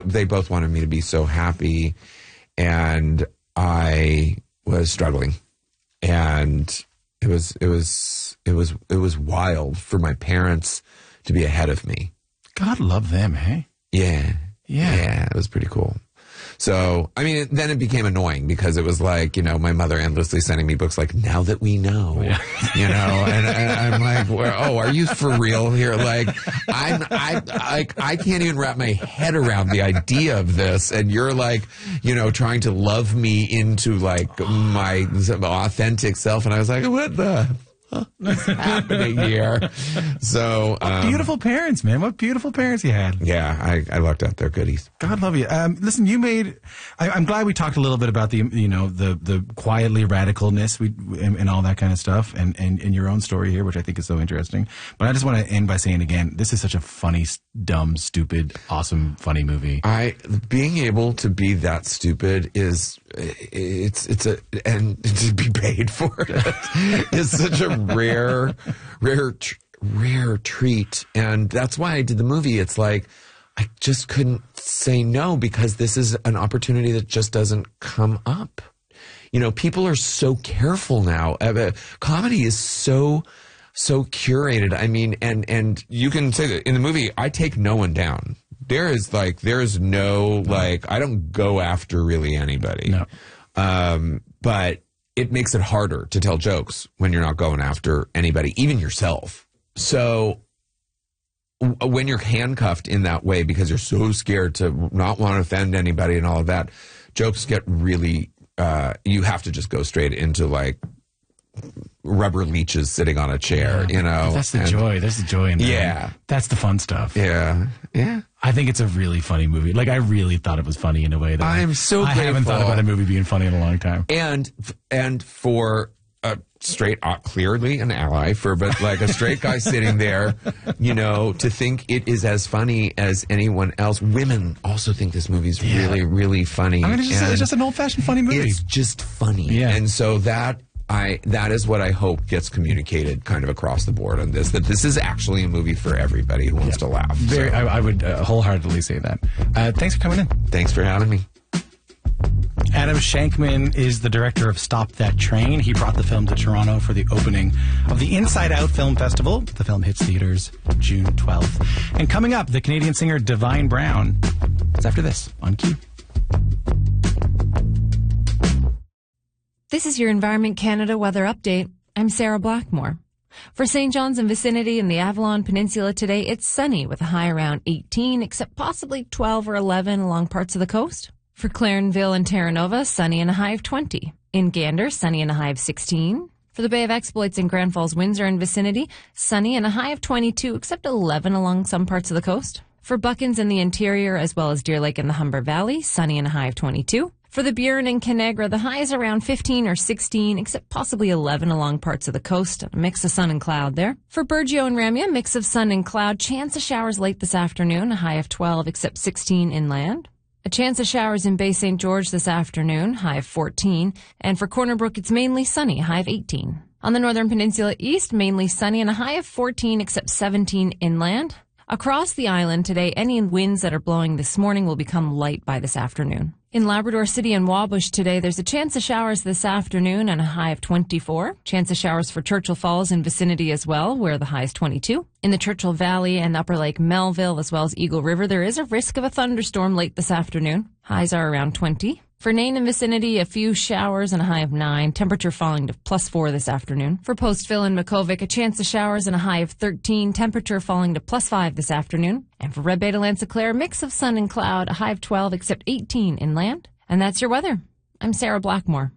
they both wanted me to be so happy, and I was struggling, and it was wild for my parents to be ahead of me. God love them, hey? Yeah, it was pretty cool. So, I mean, then it became annoying because it was like, you know, my mother endlessly sending me books like, now that we know, you know, and I'm like, well, are you for real here? Like, I can't even wrap my head around the idea of this. And you're like, you know, trying to love me into like my authentic self. And I was like, what the what's happening here? So beautiful parents, man. What beautiful parents you had. Yeah, I lucked out. They're goodies. God love you. Listen, you made. I'm glad we talked a little bit about the quietly radicalness and all that kind of stuff, and your own story here, which I think is so interesting. But I just want to end by saying again, this is such a funny, dumb, stupid, awesome, funny movie. Being able to be that stupid is and to be paid for it is such a rare treat. And that's why I did the movie. It's like, I just couldn't say no because this is an opportunity that just doesn't come up. You know, people are so careful now. Comedy is so curated. I mean, and you can say that in the movie, I take no one down. There is no, I don't go after really anybody. No. But it makes it harder to tell jokes when you're not going after anybody, even yourself. So when you're handcuffed in that way because you're so scared to not want to offend anybody and all of that, jokes get really, you have to just go straight into like rubber leeches sitting on a chair, you know. That's the joy. There's the joy in that. Yeah. That's the fun stuff. Yeah. Yeah. I think it's a really funny movie. Like, I really thought it was funny in a way that I'm so grateful. I haven't thought about a movie being funny in a long time. And for a straight, clearly an ally, but like a straight guy sitting there, you know, to think it is as funny as anyone else. Women also think this movie's really, really funny. I mean, it's just an old-fashioned funny movie. It's just funny. Yeah. And so that is what I hope gets communicated kind of across the board on this, that this is actually a movie for everybody who wants to laugh. I would wholeheartedly say that. Thanks for coming in. Thanks for having me. Adam Shankman is the director of Stop That Train. He brought the film to Toronto for the opening of the Inside Out Film Festival. The film hits theaters June 12th. And coming up, the Canadian singer Divine Brown. It's after this on Q. This is your Environment Canada weather update. I'm Sarah Blackmore. For St. John's and vicinity in the Avalon Peninsula today, it's sunny with a high around 18, except possibly 12 or 11 along parts of the coast. For Clarenville and Terra Nova, sunny and a high of 20. In Gander, sunny and a high of 16. For the Bay of Exploits in Grand Falls, Windsor and vicinity, sunny and a high of 22, except 11 along some parts of the coast. For Buckens in the interior, as well as Deer Lake in the Humber Valley, sunny and a high of 22. For the Burin and Canagra, the high is around 15 or 16, except possibly 11 along parts of the coast. A mix of sun and cloud there. For Burgeo and Ramia, mix of sun and cloud. Chance of showers late this afternoon, a high of 12, except 16 inland. A chance of showers in Bay St. George this afternoon, high of 14. And for Corner Brook, it's mainly sunny, high of 18. On the Northern Peninsula East, mainly sunny and a high of 14, except 17 inland. Across the island today, any winds that are blowing this morning will become light by this afternoon. In Labrador City and Wabush today, there's a chance of showers this afternoon and a high of 24. Chance of showers for Churchill Falls and vicinity as well, where the high is 22. In the Churchill Valley and Upper Lake Melville, as well as Eagle River, there is a risk of a thunderstorm late this afternoon. Highs are around 20. For Nain and vicinity, a few showers and a high of 9. Temperature falling to +4 this afternoon. For Postville and Makovic, a chance of showers and a high of 13. Temperature falling to +5 this afternoon. And for Red Bay to Lancy-Clare, mix of sun and cloud, a high of 12, except 18 inland. And that's your weather. I'm Sarah Blackmore.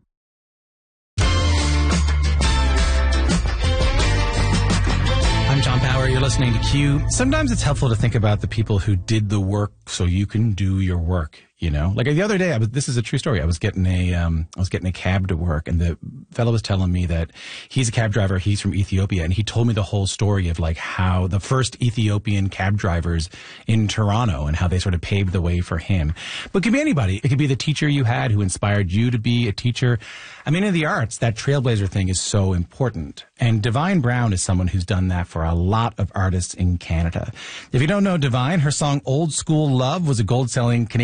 I'm John Bauer. You're listening to Q. Sometimes it's helpful to think about the people who did the work so you can do your work. You know, like the other day, this is a true story. I was getting a cab to work, and the fellow was telling me that he's a cab driver. He's from Ethiopia, and he told me the whole story of like how the first Ethiopian cab drivers in Toronto and how they sort of paved the way for him. But it could be anybody. It could be the teacher you had who inspired you to be a teacher. I mean, in the arts, that trailblazer thing is so important. And Divine Brown is someone who's done that for a lot of artists in Canada. If you don't know Divine, her song Old School Love was a gold-selling Canadian